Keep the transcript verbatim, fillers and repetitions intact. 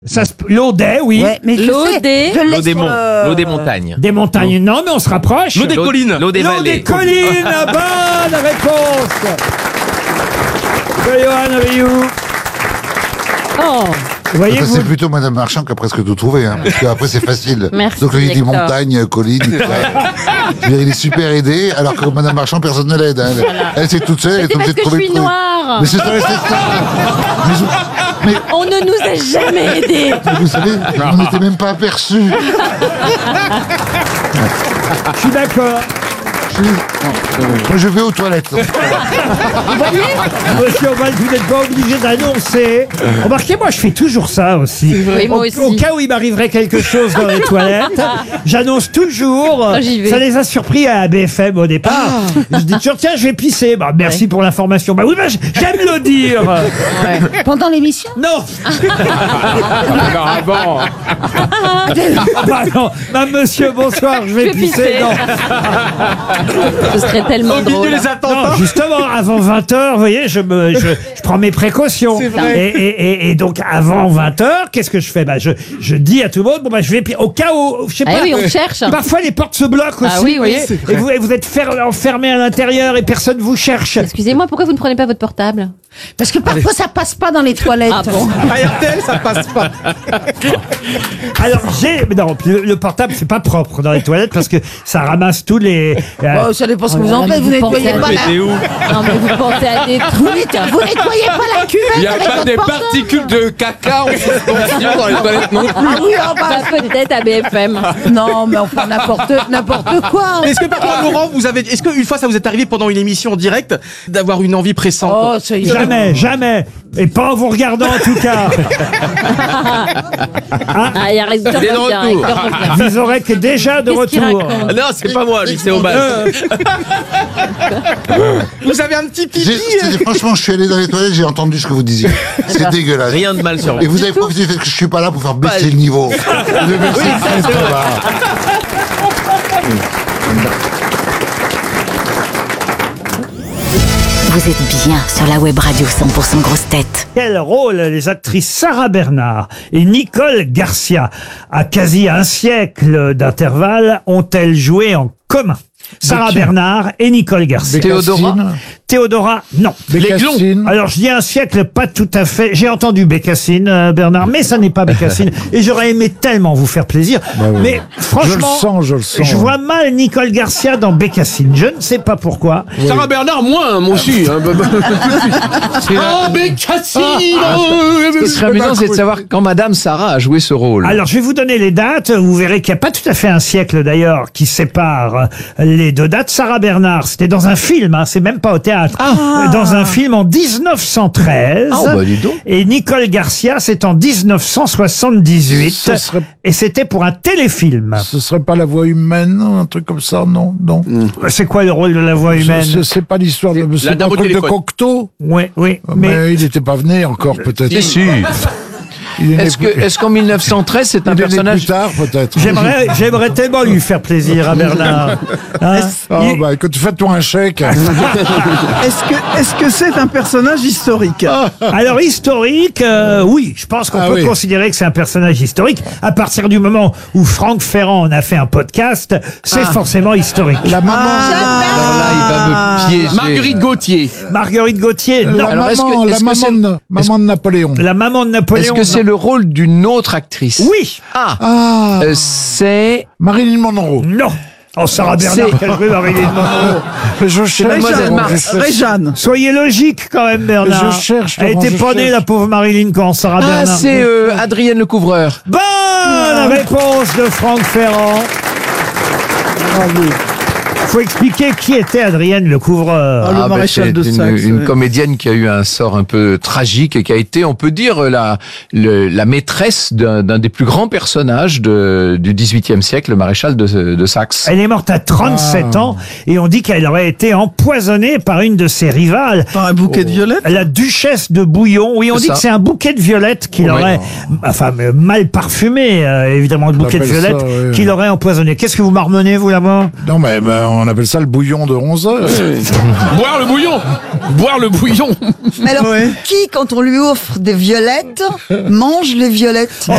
Ça se... L'Audet, oui. Ouais, mais je L'eau sais, des- je l'ai L'eau des sur monts, le- l'eau des montagnes. Des montagnes, non, mais on se rapproche. L'eau des L'eau- collines. L'eau des L'eau vallées. des collines, bonne réponse de Johan Rioux. Oh, Vous voyez, Ça, vous... c'est plutôt Madame Marchand qui a presque tout trouvé, hein, parce qu'après c'est facile. Merci, Donc il dit Hector. montagne, colline. Je veux dire, il est super aidé, alors que Madame Marchand, personne ne l'aide. Hein. Elle, elle c'est toute seule, elle est c'est obligée parce de que je trouver suis le truc. noire. Mais c'est ça, c'est ça. Mais, je- mais On ne nous a jamais aidés. vous savez, on n'était même pas aperçus. je suis d'accord. Moi je vais aux toilettes. Monsieur Oval, vous n'êtes pas obligé d'annoncer. Remarquez, moi, je fais toujours ça aussi. vrai. Moi Au, aussi. au cas où il m'arriverait quelque chose dans les toilettes, j'annonce toujours. Ah, j'y vais. Ça les a surpris à B F M au départ. Je dis toujours, tiens, je vais pisser. Bah, merci pour l'information. Bah oui, bah, j'aime le dire. Pendant l'émission. Non. Alors avant. Ah bah non. Bah, monsieur, bonsoir, je vais, Je vais pisser. pisser. Non. Ce serait tellement Au milieu drôle. des Non, attentats. justement, avant vingt heures, vous voyez, je, me, je, je prends mes précautions. C'est vrai. Et, et, et, et donc, avant vingt heures, qu'est-ce que je fais bah, je, je dis à tout le monde, bon, bah, je vais, pi- au cas où, je sais Ah pas. oui, on cherche. Parfois, les portes se bloquent aussi, Ah oui, vous oui, voyez. c'est Et vous, et vous êtes fer- enfermé à l'intérieur et personne vous cherche. Excusez-moi, pourquoi vous ne prenez pas votre portable? Parce que parfois ça passe pas dans les toilettes. Ah bon? À R T L, ça passe pas. Alors, j'ai, mais non, le, le portable, c'est pas propre dans les toilettes parce que ça ramasse tous les, euh, Oh, ça dépend ce que Oh vous là en là, faites. mais Vous vous pensez nettoyez à- pas la... T'es où Non, mais vous pensez à des Vous, trucs. net- vous nettoyez pas la cuvette. Il n'y a avec pas votre des portable. particules de caca en suspension dans les toilettes non plus. Ah oui, oh, bah, Bah, peut-être à B F M. non, mais enfin n'importe n'importe quoi. Est-ce que parfois, Laurent, vous avez, est-ce qu'une fois ça vous est arrivé pendant une émission en direct d'avoir une envie pressante? Oh, ça y est. jamais, jamais. Et pas en vous regardant, en tout cas. Ah, il reste Il est de retour. Vous aurez que déjà de Qu'est-ce qu'il retour. raconte Ah non, c'est pas moi, lui, c'est Aubin. Vous avez un petit pipi. J'ai- c'est- Franchement, je suis allé dans les toilettes, j'ai entendu ce que vous disiez. C'est dégueulasse. Rien de mal sur Et vous. vous avez profité du fait que je suis pas là pour faire baisser Pas- le niveau. De baisser le très bas. Vous êtes bien sur la web radio cent pour cent grosse tête. Quel rôle les actrices Sarah Bernard et Nicole Garcia, à quasi un siècle d'intervalle, ont-elles joué en commun? Sarah qui Bernard et Nicole Garcia. Théodora. Théodora, non. Bécassine. Alors je dis un siècle, pas tout à fait. J'ai entendu Bécassine, euh, Bernard, mais ça n'est pas Bécassine. Et j'aurais aimé tellement vous faire plaisir. Mais franchement, Je le sens, je le sens. je vois mal Nicole Garcia dans Bécassine. Je ne sais pas pourquoi. Sarah Bernard, moins, moi aussi. hein. Oh, Bécassine. Ce qui serait amusant, c'est de savoir quand Madame Sarah a joué ce rôle. Alors, je vais vous donner les dates. Vous verrez qu'il n'y a pas tout à fait un siècle, d'ailleurs, qui sépare euh, les deux dates. Sarah Bernard, c'était dans un film, hein, c'est même pas au théâtre. Euh, Dans un film en dix-neuf cent treize. Ah, bah, dis donc. Et Nicole Garcia, c'est en dix-neuf cent soixante-dix-huit. Ce serait- Et c'était pour un téléfilm. Ce serait pas la voix humaine, un truc comme ça, non, non. C'est quoi le rôle de la voix humaine? C'est- C'est pas l'histoire de, c'est pas dame le au truc de téléphone. Cocteau. Oui, oui. Mais, Mais, il n'était pas venu encore, peut-être. Si, si. Il est né Est-ce que, plus- est-ce qu'en mille neuf cent treize, c'est un il est né personnage plus tard, peut-être. j'aimerais, j'aimerais tellement lui faire plaisir à Bernard. Hein Oh, Il- bah, écoute, fais-toi un chèque. Est-ce que est-ce que c'est un personnage historique? Alors historique, euh, oui, je pense qu'on Ah peut oui. considérer que c'est un personnage historique. À partir du moment où Franck Ferrand en a fait un podcast, c'est forcément historique. La maman, Alors là, il va me piéger. Marguerite Gauthier. Marguerite Gauthier, non. la Alors, est-ce que- maman, la est-ce que maman, c'est- de, maman de Napoléon. La maman de Napoléon. Est-ce que c'est non. le rôle d'une autre actrice? Oui. Ah, Ah, euh, c'est Marilyn Monroe. Non. Oh, Sarah Bernard, C'est- quelle joué Marilyn Monroe. Je cherche. Mademoiselle bon, Mars. je cherche. Réjeanne. Soyez logique quand même, Bernard. Je cherche, Elle Laurent, était je pas née, cherche. la pauvre Marilyn, quand Sarah Ah, Bernard. c'est euh, Adrienne Le Couvreur. Bonne réponse de Franck Ferrand. Faut expliquer qui était Adrienne Le Couvreur. Ah, le bah, maréchal c'est de une, Saxe, une oui. comédienne qui a eu un sort un peu tragique et qui a été, on peut dire, la, le- la maîtresse d'un d'un des plus grands personnages de, du dix-huitième siècle, le maréchal de, de Saxe. Elle est morte à trente-sept ans et on dit qu'elle aurait été empoisonnée par une de ses rivales, Par un bouquet de violettes. la duchesse de Bouillon. Oui, on C'est dit ça. que c'est un bouquet de violettes qui Ouais. l'aurait, enfin euh, mal parfumé, euh, évidemment le bouquet de appelle ça, violettes, ouais. qui l'aurait empoisonné. Qu'est-ce que vous marmonnez vous là-bas? Non, mais ben, on appelle ça le bouillon de onze heures. Boire le bouillon. Boire le bouillon. Mais alors, Ouais. qui, quand on lui offre des violettes, mange les violettes?